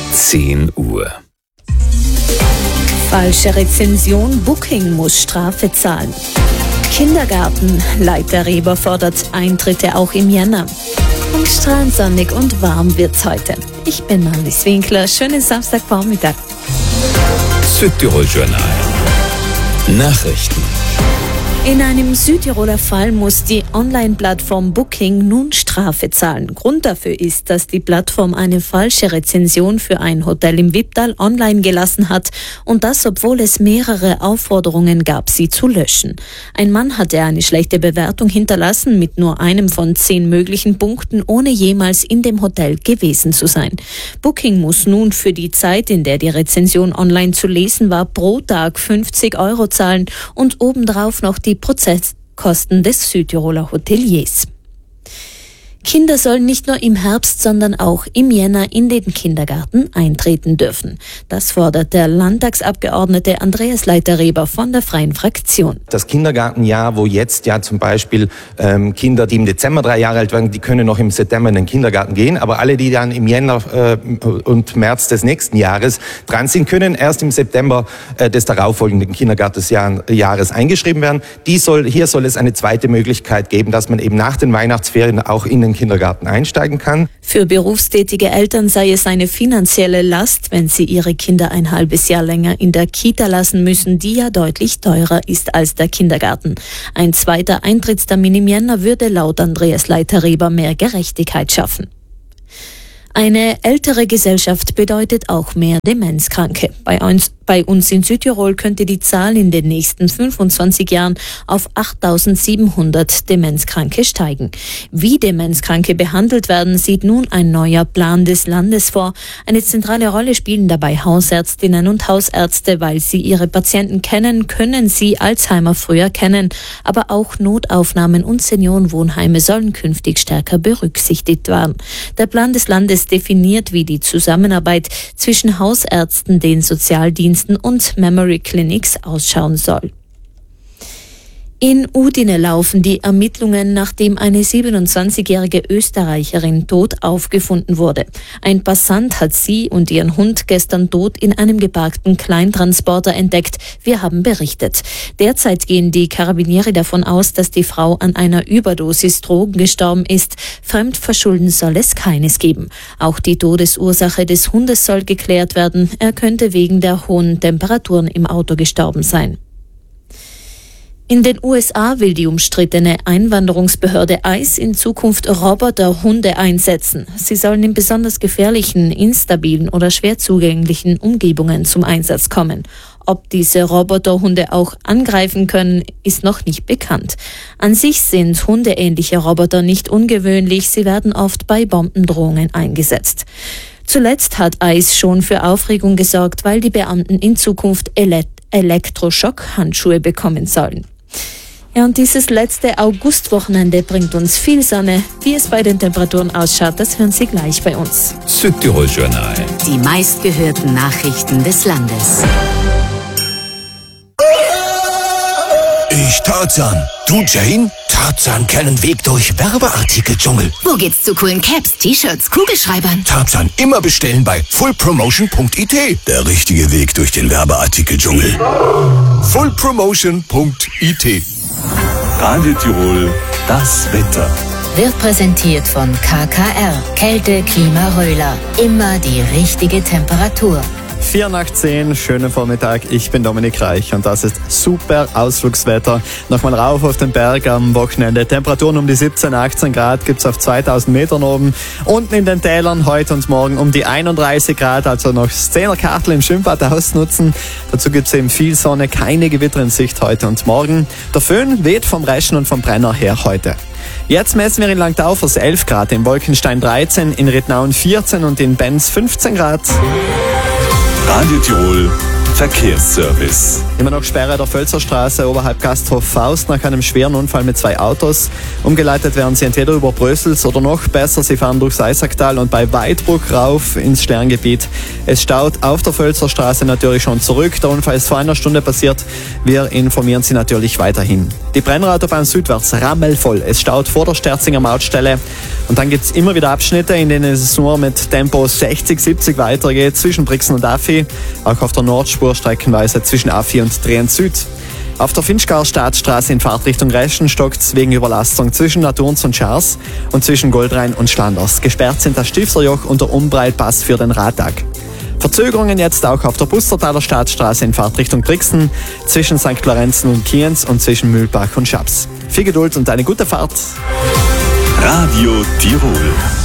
10 Uhr. Falsche Rezension, Booking muss Strafe zahlen. Kindergarten, Leiter Reber fordert Eintritte auch im Jänner. Und strahlend sonnig und warm wird's heute. Ich bin Marlies Winkler, schönen Samstagvormittag. Südtirol Journal. Nachrichten. In einem Südtiroler Fall muss die Online-Plattform Booking nun Strafe zahlen. Grund dafür ist, dass die Plattform eine falsche Rezension für ein Hotel im Wipptal online gelassen hat und das, obwohl es mehrere Aufforderungen gab, sie zu löschen. Ein Mann hatte eine schlechte Bewertung hinterlassen mit nur einem von 10 möglichen Punkten, ohne jemals in dem Hotel gewesen zu sein. Booking muss nun für die Zeit, in der die Rezension online zu lesen war, pro Tag 50 € zahlen und obendrauf noch die Prozesskosten des Südtiroler Hoteliers. Kinder sollen nicht nur im Herbst, sondern auch im Jänner in den Kindergarten eintreten dürfen. Das fordert der Landtagsabgeordnete Andreas Leiter-Reber von der Freien Fraktion. Das Kindergartenjahr, wo jetzt ja zum Beispiel Kinder, die im Dezember 3 Jahre alt werden, die können noch im September in den Kindergarten gehen. Aber alle, die dann im Jänner und März des nächsten Jahres dran sind, können erst im September des darauffolgenden Kindergartenjahres eingeschrieben werden. Hier soll es eine zweite Möglichkeit geben, dass man eben nach den Weihnachtsferien auch in den Kindergarten einsteigen kann. Für berufstätige Eltern sei es eine finanzielle Last, wenn sie ihre Kinder ein halbes Jahr länger in der Kita lassen müssen, die ja deutlich teurer ist als der Kindergarten. Ein zweiter Eintrittstermin im Jänner würde laut Andreas Leiter-Reber mehr Gerechtigkeit schaffen. Eine ältere Gesellschaft bedeutet auch mehr Demenzkranke. Bei uns in Südtirol könnte die Zahl in den nächsten 25 Jahren auf 8.700 Demenzkranke steigen. Wie Demenzkranke behandelt werden, sieht nun ein neuer Plan des Landes vor. Eine zentrale Rolle spielen dabei Hausärztinnen und Hausärzte, weil sie ihre Patienten kennen, können sie Alzheimer früher kennen. Aber auch Notaufnahmen und Seniorenwohnheime sollen künftig stärker berücksichtigt werden. Der Plan des Landes definiert, wie die Zusammenarbeit zwischen Hausärzten, den Sozialdiensten und Memory Clinics ausschauen soll. In Udine laufen die Ermittlungen, nachdem eine 27-jährige Österreicherin tot aufgefunden wurde. Ein Passant hat sie und ihren Hund gestern tot in einem geparkten Kleintransporter entdeckt. Wir haben berichtet. Derzeit gehen die Karabinieri davon aus, dass die Frau an einer Überdosis Drogen gestorben ist. Fremdverschulden soll es keines geben. Auch die Todesursache des Hundes soll geklärt werden. Er könnte wegen der hohen Temperaturen im Auto gestorben sein. In den USA will die umstrittene Einwanderungsbehörde ICE in Zukunft Roboterhunde einsetzen. Sie sollen in besonders gefährlichen, instabilen oder schwer zugänglichen Umgebungen zum Einsatz kommen. Ob diese Roboterhunde auch angreifen können, ist noch nicht bekannt. An sich sind hundeähnliche Roboter nicht ungewöhnlich, sie werden oft bei Bombendrohungen eingesetzt. Zuletzt hat ICE schon für Aufregung gesorgt, weil die Beamten in Zukunft Elektroschock-Handschuhe bekommen sollen. Ja, und dieses letzte Augustwochenende bringt uns viel Sonne. Wie es bei den Temperaturen ausschaut, das hören Sie gleich bei uns. Südtirol Journal. Die meistgehörten Nachrichten des Landes. Ich Tarzan. Du Jane? Tarzan kennen Weg durch Werbeartikel-Dschungel. Wo geht's zu coolen Caps, T-Shirts, Kugelschreibern? Tarzan immer bestellen bei fullpromotion.it. Der richtige Weg durch den Werbeartikel-Dschungel. fullpromotion.it. Radio Tirol, das Wetter. Wird präsentiert von KKR. Kälte, Klima, Röhler. Immer die richtige Temperatur. 4 nach 10, schönen Vormittag, ich bin Dominik Reich und das ist super Ausflugswetter. Nochmal rauf auf den Berg am Wochenende. Temperaturen um die 17, 18 Grad gibt's auf 2000 Metern oben. Unten in den Tälern heute und morgen um die 31 Grad, also noch 10er Kartel im Schwimmbad ausnutzen. Dazu gibt's eben viel Sonne, keine Gewitter in Sicht heute und morgen. Der Föhn weht vom Reschen und vom Brenner her heute. Jetzt messen wir in Langtaufers 11 Grad, in Wolkenstein 13, in Rittnauen 14 und in Benz 15 Grad. Radio Tirol, Verkehrsservice. Immer noch Sperre der Völzerstraße oberhalb Gasthof Faust nach einem schweren Unfall mit 2 Autos. Umgeleitet werden sie entweder über Brösels oder noch besser, sie fahren durchs Eisacktal und bei Weidbruck rauf ins Sterngebiet. Es staut auf der Völzerstraße natürlich schon zurück. Der Unfall ist vor einer Stunde passiert. Wir informieren Sie natürlich weiterhin. Die Brennerautobahn südwärts rammelvoll. Es staut vor der Sterzinger Mautstelle. Und dann gibt's immer wieder Abschnitte, in denen es nur mit Tempo 60, 70 weitergeht zwischen Brixen und Affi. Auch auf der Nordspur streckenweise zwischen Affi und Trient Süd. Auf der Finchgauer Staatsstraße in Fahrtrichtung Reschen stockt's wegen Überlastung zwischen Naturns und Schars und zwischen Goldrhein und Schlanders. Gesperrt sind das Stifserjoch und der Umbreilpass für den Radtag. Verzögerungen jetzt auch auf der Bustertaler Staatsstraße in Fahrtrichtung Brixen, zwischen St. Lorenzen und Kienz und zwischen Mühlbach und Schaps. Viel Geduld und eine gute Fahrt. Radio Tirol.